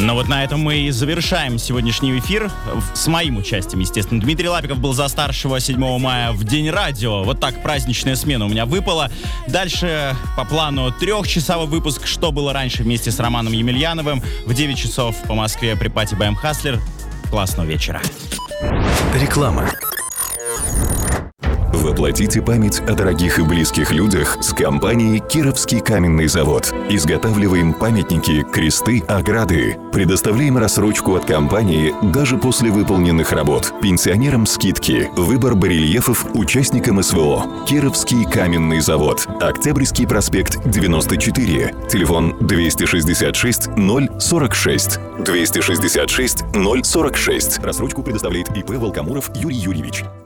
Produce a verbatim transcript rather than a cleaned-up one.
Но вот на этом мы и завершаем сегодняшний эфир с моим участием, естественно. Дмитрий Лапиков был за старшего седьмого мая в День радио. Вот так праздничная смена у меня выпала. Дальше по плану трехчасовой выпуск «Что было раньше» вместе с Романом Емельяновым. В девять часов по Москве при Пати Бэм Хаслер. Классного вечера. Реклама. Воплотите память о дорогих и близких людях с компанией «Кировский каменный завод». Изготавливаем памятники, кресты, ограды. Предоставляем рассрочку от компании даже после выполненных работ. Пенсионерам скидки. Выбор барельефов участникам СВО. «Кировский каменный завод». Октябрьский проспект, девяносто четыре. Телефон двести шестьдесят шесть ноль сорок шесть. двести шестьдесят шесть ноль сорок шесть. Рассрочку предоставляет ИП Волкомуров Юрий Юрьевич.